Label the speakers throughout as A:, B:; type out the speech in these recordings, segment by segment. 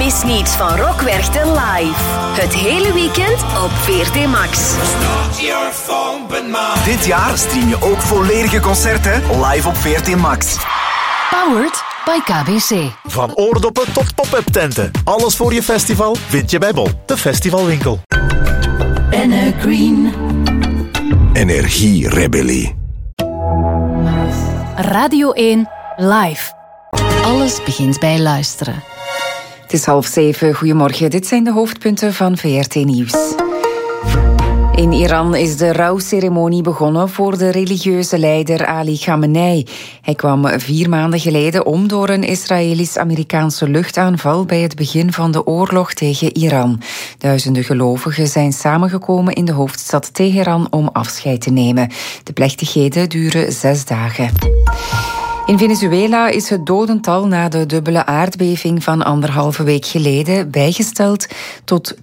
A: Mis niets van Rock Werchter live. Het hele weekend op VRT Max.
B: Dit jaar stream je ook volledige concerten live op VRT Max.
C: Powered by KBC.
D: Van oordoppen tot pop-up tenten. Alles voor je festival vind je bij Bol, de festivalwinkel.
C: Green.
B: Energierebellie.
C: Radio 1 live. Alles begint bij luisteren.
E: Het is 6:30. Goedemorgen, dit zijn de hoofdpunten van VRT Nieuws. In Iran is de rouwceremonie begonnen voor de religieuze leider Ali Khamenei. Hij kwam 4 maanden geleden om door een Israëlisch-Amerikaanse luchtaanval bij het begin van de oorlog tegen Iran. Duizenden gelovigen zijn samengekomen in de hoofdstad Teheran om afscheid te nemen. De plechtigheden duren 6 dagen. In Venezuela is het dodental na de dubbele aardbeving van 1,5 week geleden bijgesteld tot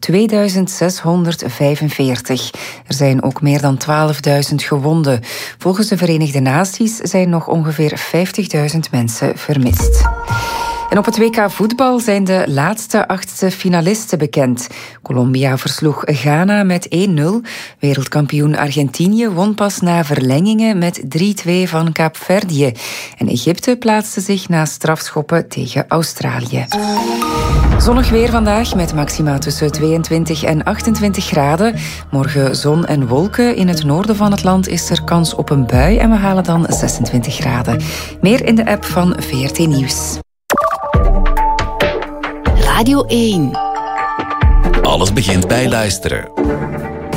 E: 2645. Er zijn ook meer dan 12.000 gewonden. Volgens de Verenigde Naties zijn nog ongeveer 50.000 mensen vermist. En op het WK voetbal zijn de laatste 8e finalisten bekend. Colombia versloeg Ghana met 1-0. Wereldkampioen Argentinië won pas na verlengingen met 3-2 van Kaapverdië. En Egypte plaatste zich na strafschoppen tegen Australië. Zonnig weer vandaag met maxima tussen 22 en 28 graden. Morgen zon en wolken. In het noorden van het land is er kans op een bui en we halen dan 26 graden. Meer in de app van VRT Nieuws.
C: Radio 1.
F: Alles begint bij luisteren.